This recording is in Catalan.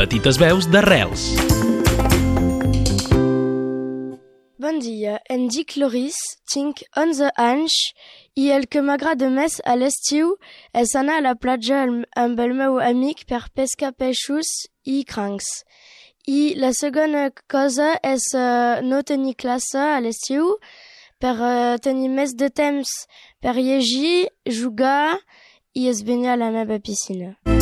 Petites veus d'arrels. Bon dia, em dic Loris, tinc 11 anys i el que m'agrada més a l'estiu és anar a la platja amb el meu amic per pescar peixos i crancs. I la segona cosa és no tenir classe a l'estiu per tenir més de temps per llegir, jugar i es banyar a la meva piscina.